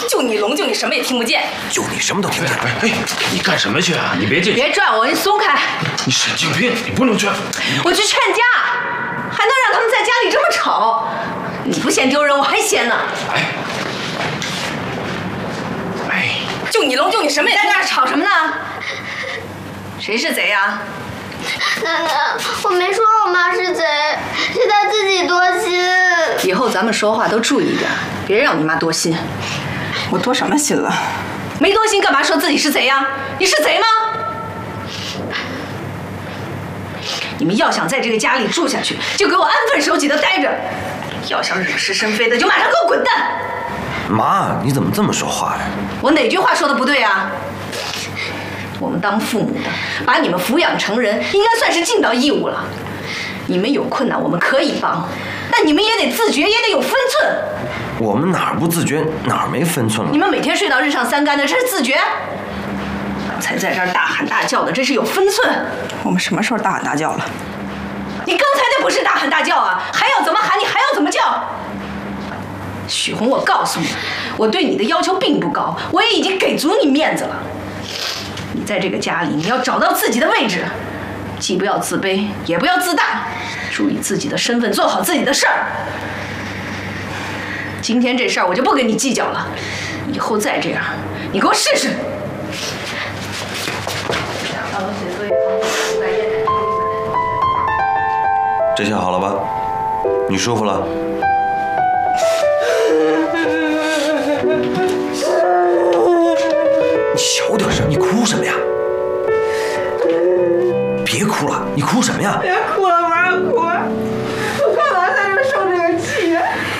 就你聋，就你什么也听不见。 就你什么都听不见。 哎，你干什么去啊？你别进去！ 别拽我，你松开！ 你神经病！你不能去！ 我去劝架，还能让他们在家里这么吵？你不嫌丢人，我还嫌呢。 哎， 就你聋，就你什么也在那儿吵什么呢？谁是贼呀？ 奶奶，我没说我妈是贼，是她自己多心。 以后咱们说话都注意点，别让你妈多心。 我多什么心了？ 没多心，干嘛说自己是贼呀？你是贼吗？你们要想在这个家里住下去，就给我安分守己的待着；要想惹是生非的，就马上给我滚蛋！ 妈，你怎么这么说话呀？ 我哪句话说的不对啊？我们当父母的，把你们抚养成人，应该算是尽到义务了。你们有困难，我们可以帮，但你们也得自觉，也得有分寸。 我们哪儿不自觉，哪儿没分寸了？ 你们每天睡到日上三竿的，这是自觉？刚才在这儿大喊大叫的，这是有分寸。 我们什么时候大喊大叫了？ 你刚才那不是大喊大叫啊？还要怎么喊？你还要怎么叫？许红，我告诉你，我对你的要求并不高，我也已经给足你面子了。你在这个家里，你要找到自己的位置，既不要自卑，也不要自大，注意自己的身份，做好自己的事儿。今天这事儿我就不跟你计较了，以后再这样，你给我试试。 这下好了吧？你舒服了？你小点声，你哭什么呀？别哭了，你哭什么呀？ 别哭了，妈哭！我干嘛在这受这个气？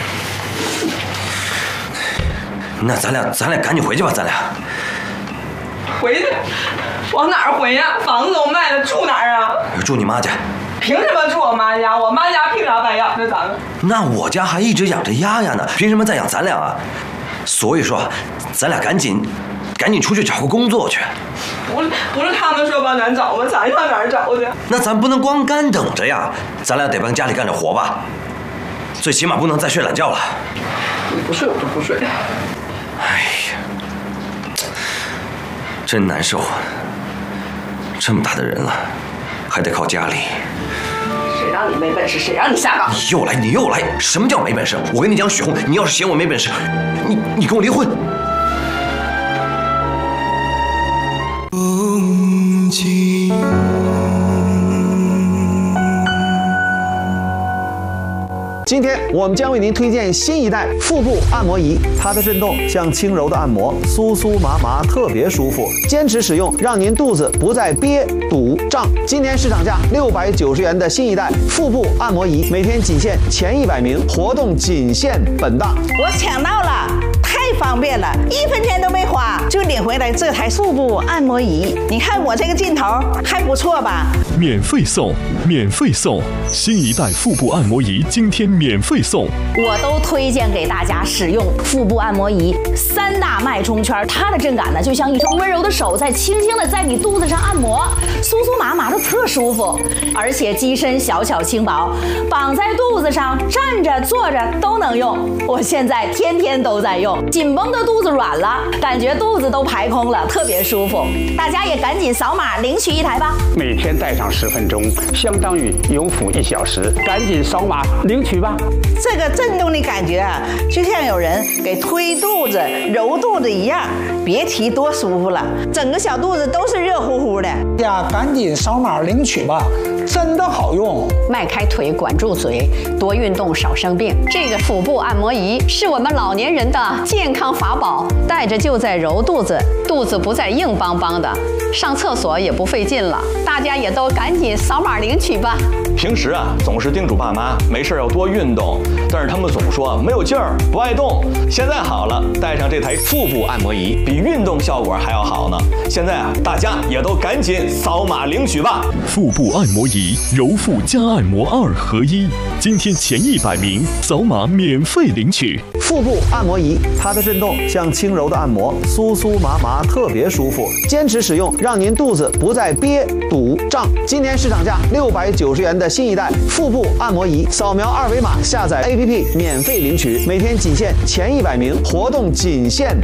那咱俩赶紧回去吧，咱俩。 回去？往哪儿回呀？房子都卖了，住哪儿啊？ 住你妈家。 凭什么住我妈家？我妈家凭啥白养着咱们？ 那我家还一直养着丫丫呢，凭什么再养咱俩啊？所以说，咱俩赶紧出去找个工作去。 不是他们说帮咱找吗？咱上哪儿找去？ 那咱不能光干等着呀，咱俩得帮家里干点活吧。最起码不能再睡懒觉了。 你不睡我就不睡。 哎呀，真难受啊！这么大的人了，还得靠家里。 谁让你没本事？谁让你下岗？ 你又来！什么叫没本事？我跟你讲，许红，你要是嫌我没本事，你跟我离婚。 今天我们将为您推荐新一代腹部按摩仪，它的震动像轻柔的按摩，酥酥麻麻，特别舒服。坚持使用，让您肚子不再憋、堵、胀。今天市场价690元的新一代腹部按摩仪，每天仅限前100名，活动仅限本档。 我抢到了，太方便了，1分钱都没花就领回来这台腹部按摩仪。你看我这个劲头还不错吧？ 免费送，免费送！新一代腹部按摩仪今天免费送。 我都推荐给大家使用腹部按摩仪，3大脉冲圈，它的震感呢，就像一双温柔的手在轻轻的在你肚子上按摩，酥酥麻麻的特舒服，而且机身小巧轻薄，绑在肚子上，站着坐着都能用。我现在天天都在用，紧绷的肚子软了，感觉肚子都排空了，特别舒服。大家也赶紧扫码领取一台吧。 每天戴上10分钟，相当于有辅1小时，赶紧扫码领取吧。 这个震动的感觉啊，就像有人给推肚子、揉肚子一样，别提多舒服了，整个小肚子都是热乎乎的。 呀，赶紧扫码领取吧，真的好用。 迈开腿，管住嘴，多运动，少生病。这个腹部按摩仪是我们老年人的健康法宝，戴着就在揉肚子，肚子不再硬邦邦的，上厕所也不费劲了。大家也都赶紧扫码领取吧。 平时啊，总是叮嘱爸妈没事要多运动，但是他们总说没有劲儿，不爱动。现在好了，带上这台腹部按摩仪，比运动效果还要好呢。现在啊，大家也都赶紧扫码领取吧。 腹部按摩仪，揉腹加按摩2合1，今天前100名扫码免费领取。 腹部按摩仪，它的震动像轻柔的按摩，酥酥麻麻，特别舒服。坚持使用，让您肚子不再憋、堵、胀。今天市场价690元的新一代腹部按摩仪，扫描2维码下载 APP 免费领取，每天仅限前100名，活动仅限